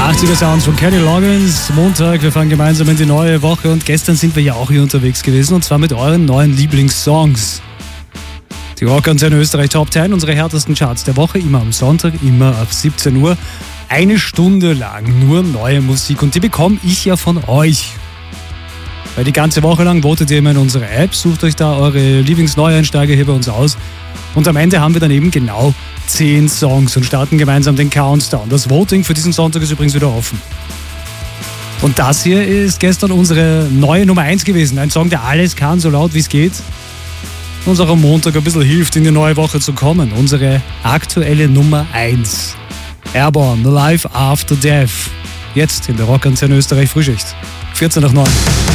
80er Sounds von Kenny Loggins. Montag, wir fahren gemeinsam in die neue Woche und gestern sind wir ja auch hier unterwegs gewesen und zwar mit euren neuen Lieblingssongs. Die Rockantenne Österreich Top 10, unsere härtesten Charts der Woche, immer am Sonntag, immer ab 17 Uhr. Eine Stunde lang nur neue Musik und die bekomme ich ja von euch. Weil die ganze Woche lang votet ihr immer in unserer App, sucht euch da eure Lieblingsneueinsteiger hier bei uns aus. Und am Ende haben wir dann eben genau 10 Songs und starten gemeinsam den Countdown. Das Voting für diesen Sonntag ist übrigens wieder offen. Und das hier ist gestern unsere neue Nummer 1 gewesen. Ein Song, der alles kann, so laut wie es geht. Und uns auch am Montag ein bisschen hilft, in die neue Woche zu kommen. Unsere aktuelle Nummer 1. Airborne, Life After Death. Jetzt in der Rockantenne Österreich Frühschicht. 14 nach 9.